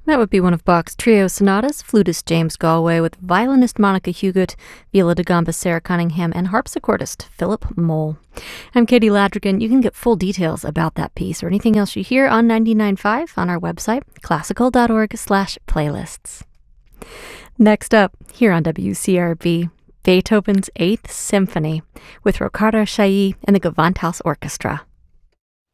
That would be one of Bach's trio sonatas, flutist James Galway with violinist Monica Hugot, viola da gamba Sarah Cunningham, and harpsichordist Philip Mole. I'm Katie Ladrigan. You can get full details about that piece or anything else you hear on 99.5 on our website, classical.org/playlists. Next up, here on WCRB, Beethoven's Eighth Symphony with Riccardo Chailly and the Gewandhaus Orchestra.